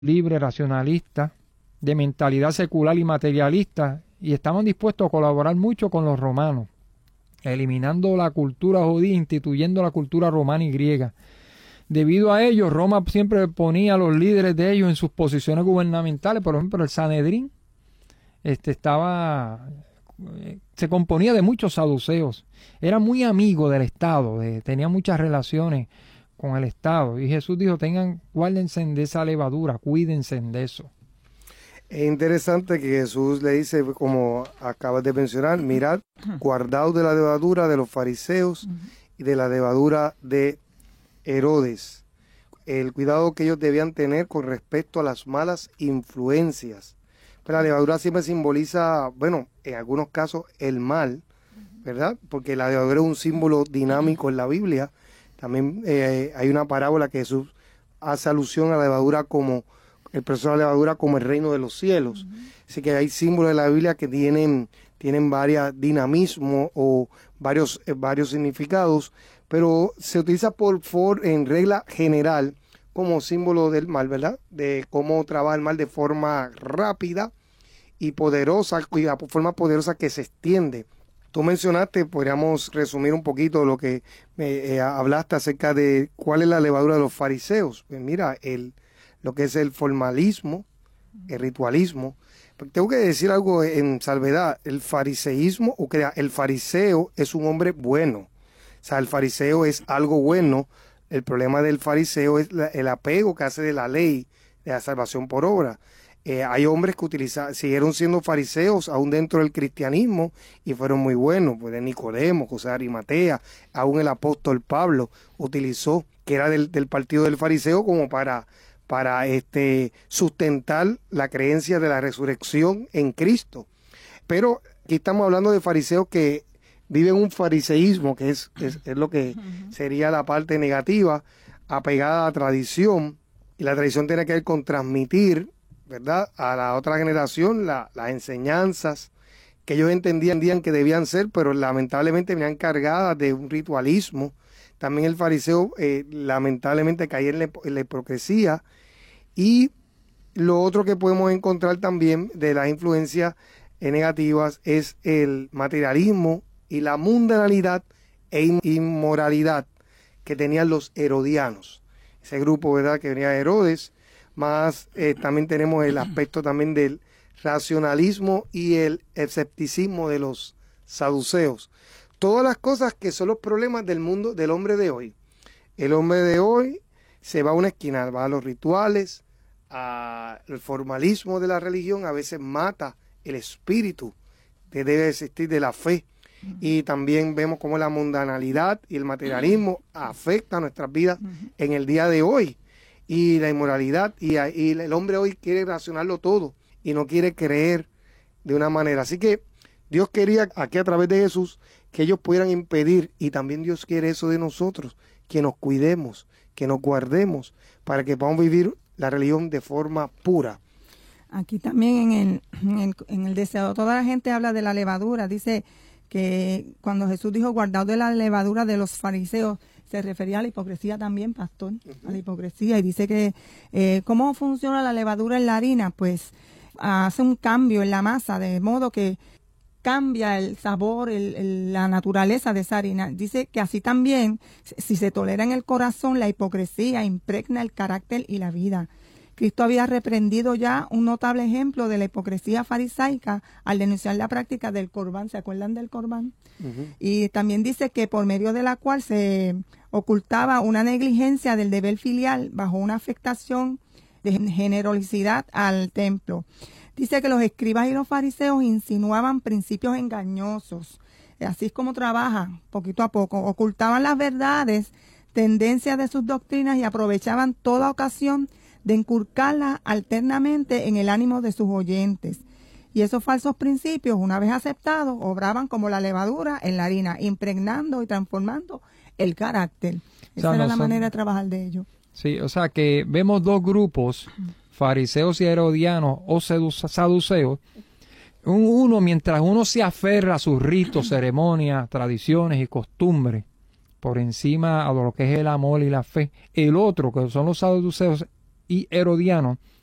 libre, racionalista, de mentalidad secular y materialista, y estaban dispuestos a colaborar mucho con los romanos, eliminando la cultura judía, instituyendo la cultura romana y griega. Debido a ello, Roma siempre ponía a los líderes de ellos en sus posiciones gubernamentales. Por ejemplo, el Sanedrín se componía de muchos saduceos. Era muy amigo del Estado, tenía muchas relaciones con el Estado. Y Jesús dijo, guárdense de esa levadura, cuídense de eso. Es interesante que Jesús le dice, como acabas de mencionar, mirad, guardaos de la levadura de los fariseos y de la levadura de Herodes. El cuidado que ellos debían tener con respecto a las malas influencias. Pero la levadura siempre simboliza, bueno, en algunos casos el mal, ¿verdad? Porque la levadura es un símbolo dinámico en la Biblia. También hay una parábola que Jesús hace alusión a la levadura como el proceso de la levadura como el reino de los cielos. Así que hay símbolos de la Biblia que tienen varios dinamismos o varios significados, pero se utiliza en regla general como símbolo del mal, ¿verdad? De cómo trabaja el mal de forma rápida y poderosa, y la forma poderosa que se extiende. Tú mencionaste, podríamos resumir un poquito lo que hablaste acerca de cuál es la levadura de los fariseos. Pues mira, lo que es el formalismo, el ritualismo. Pero tengo que decir algo en salvedad. El fariseísmo, el fariseo es un hombre bueno. O sea, el fariseo es algo bueno. El problema del fariseo es el apego que hace de la ley, de la salvación por obra. Hay hombres que siguieron siendo fariseos aún dentro del cristianismo y fueron muy buenos. Pues Nicodemo, José de Arimatea, aún el apóstol Pablo utilizó, que era del partido del fariseo, como para sustentar la creencia de la resurrección en Cristo. Pero aquí estamos hablando de fariseos que viven un fariseísmo, que es lo que sería la parte negativa, apegada a la tradición, y la tradición tiene que ver con transmitir, ¿verdad?, a la otra generación las enseñanzas que ellos entendían que debían ser, pero lamentablemente venían cargadas de un ritualismo. También el fariseo lamentablemente caía en la hipocresía. Y lo otro que podemos encontrar también de las influencias negativas es el materialismo y la mundanalidad e inmoralidad que tenían los herodianos. Ese grupo, ¿verdad?, que venía de Herodes, más también tenemos el aspecto también del racionalismo y el escepticismo de los saduceos. Todas las cosas que son los problemas del mundo del hombre de hoy. El hombre de hoy se va a una esquina, va a los rituales, al formalismo de la religión, a veces mata el espíritu que debe existir de la fe. Y también vemos cómo la mundanalidad y el materialismo afectan nuestras vidas en el día de hoy. Y la inmoralidad, y el hombre hoy quiere racionarlo todo y no quiere creer de una manera. Así que Dios quería aquí a través de Jesús que ellos pudieran impedir, y también Dios quiere eso de nosotros, que nos cuidemos, que nos guardemos, para que podamos vivir la religión de forma pura. Aquí también en el deseo, toda la gente habla de la levadura. Dice que cuando Jesús dijo guardaos de la levadura de los fariseos, se refería a la hipocresía también, pastor, a la hipocresía. Y dice que ¿cómo funciona la levadura en la harina? Pues hace un cambio en la masa, de modo que cambia el sabor, la naturaleza de esa harina. Dice que así también, si se tolera en el corazón, la hipocresía impregna el carácter y la vida. Cristo había reprendido ya un notable ejemplo de la hipocresía farisaica al denunciar la práctica del corbán. ¿Se acuerdan del corbán? Y también dice que por medio de la cual se ocultaba una negligencia del deber filial bajo una afectación de generosidad al templo. Dice que los escribas y los fariseos insinuaban principios engañosos. Así es como trabajan, poquito a poco. Ocultaban las verdades, tendencias de sus doctrinas y aprovechaban toda ocasión de inculcarlas alternamente en el ánimo de sus oyentes. Y esos falsos principios, una vez aceptados, obraban como la levadura en la harina, impregnando y transformando el carácter. Esa era la manera de trabajar de ellos. Sí, o sea que vemos dos grupos, fariseos y herodianos o saduceos. Uno, mientras uno se aferra a sus ritos, ceremonias, tradiciones y costumbres, por encima a lo que es el amor y la fe. El otro, que son los saduceos y herodianos,